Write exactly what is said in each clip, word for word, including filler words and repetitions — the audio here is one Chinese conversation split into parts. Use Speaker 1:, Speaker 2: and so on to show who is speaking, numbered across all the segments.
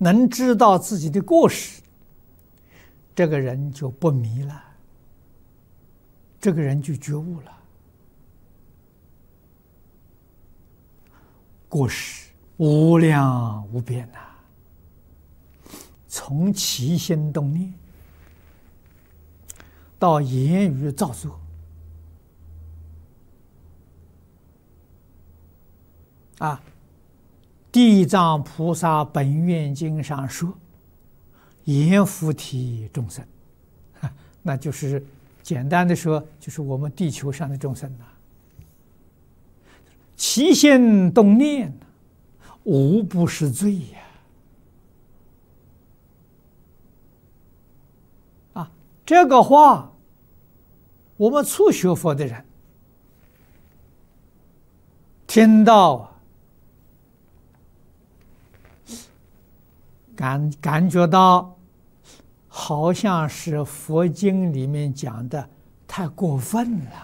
Speaker 1: 能知道自己的过失，这个人就不迷了，这个人就觉悟了。过失无量无边呐、啊，从起心动念到言语造作，啊，地藏菩萨本愿经上说，阎浮提众生，那就是简单的说，就是我们地球上的众生呐、啊。起心动念，无不是罪呀！啊，这个话，我们初学佛的人听到，感感觉到，好像是佛经里面讲的太过分了。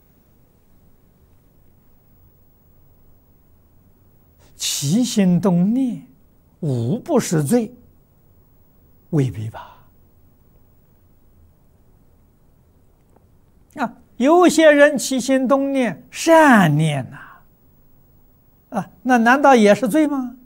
Speaker 1: 起心动念，无不是罪，未必吧？啊，有些人起心动念善念呐、啊，啊，那难道也是罪吗？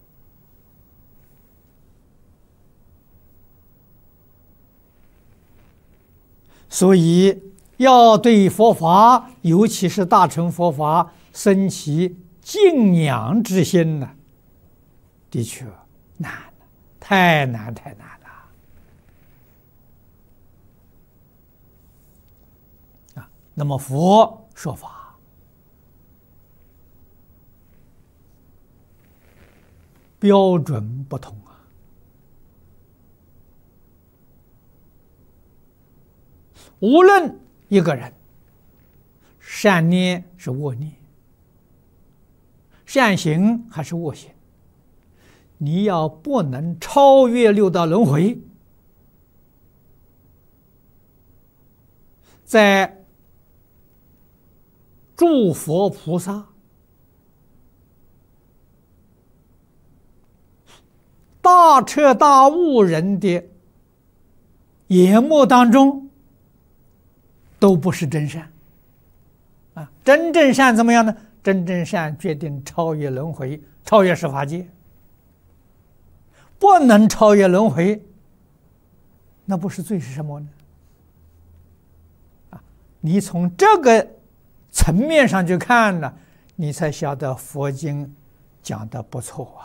Speaker 1: 所以要对佛法，尤其是大乘佛法，生起敬仰之心呢，的确难了，太难太难了啊！那么佛说法标准不同啊，无论一个人善念是恶念，善行还是恶行，你要不能超越六道轮回，在诸佛菩萨大彻大悟人的眼目当中，都不是真善啊！真正善怎么样呢？真正善决定超越轮回，超越十法界。不能超越轮回，那不是罪是什么呢？啊，你从这个层面上去看呢，你才晓得佛经讲的不错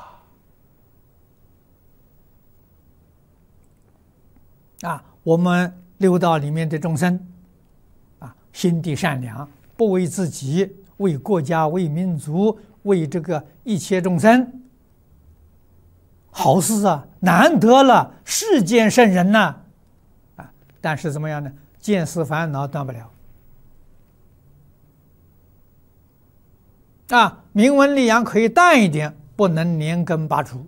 Speaker 1: 啊！啊，我们六道里面的众生，啊，心地善良，不为自己，为国家，为民族，为这个一切众生，好事啊，难得了，世间圣人呐、啊，啊，但是怎么样呢？见思烦恼断不了，啊，名闻利养可以淡一点，不能连根拔除，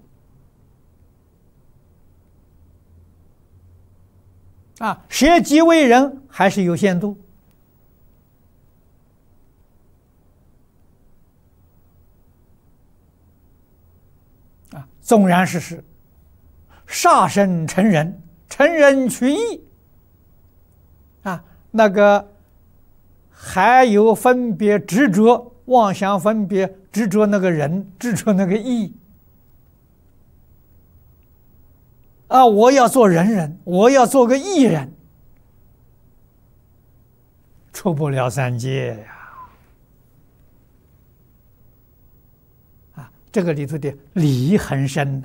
Speaker 1: 啊，舍己为人还是有限度。啊，纵然是是杀身成仁，成仁取义，啊，那个还有分别执着、妄想分别执着那个人，执着那个义，啊，我要做仁人，我要做个义人，出不了三界呀。这个里头的理很深呐、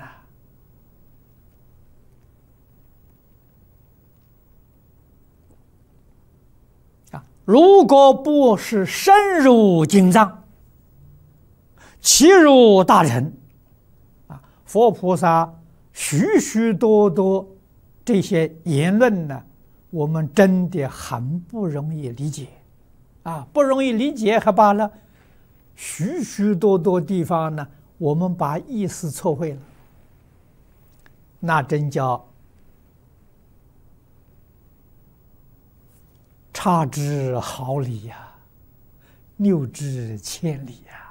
Speaker 1: 啊！啊，如果不是深入经藏，契入大乘，啊，佛菩萨许许多多这些言论呢，我们真的很不容易理解，啊，不容易理解还罢了，许许多多地方呢，我们把意思错会了，那真叫差之毫厘呀，谬之千里呀。